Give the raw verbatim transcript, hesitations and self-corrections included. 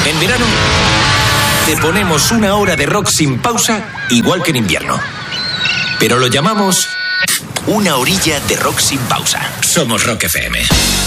En verano, te ponemos una hora de rock sin pausa, igual que en invierno. Pero lo llamamos una horilla de rock sin pausa. Somos Rock F M.